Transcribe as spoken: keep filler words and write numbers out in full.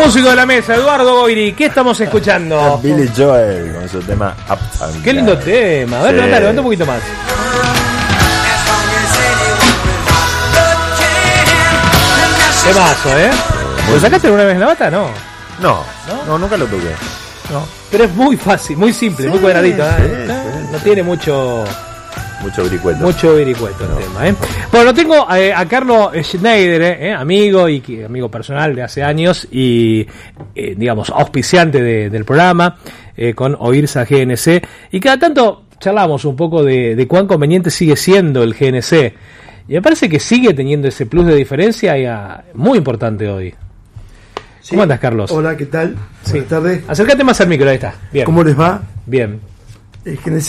músico de la mesa, Eduardo Goiri. ¿Qué estamos escuchando? Billy Joel con su tema Uptown. Qué lindo tema. A ver, Sí. levanta, levanta un poquito más. Temazo, ¿eh? ¿Lo sacaste alguna vez en la bata? No. No, ¿No? no, nunca lo toqué. No. Pero es muy fácil, muy simple, muy cuadradito. ¿eh? sí, ¿Eh? No tiene mucho Mucho vericueto. mucho vericueto el tema, ¿eh? Bueno, tengo eh, a Carlos Schneider, ¿eh? amigo y que- amigo personal de hace años y, eh, digamos, auspiciante de- del programa, eh, con Oirsa G N C. Y cada tanto charlamos un poco de, de cuán conveniente sigue siendo el G N C. Y me parece que sigue teniendo ese plus de diferencia y, ah, muy importante hoy. Sí. ¿Cómo andas, Carlos? Hola, ¿qué tal? Sí. Buenas tardes. Acércate más al micro, ahí está. Bien. ¿Cómo les va? Bien. El G N C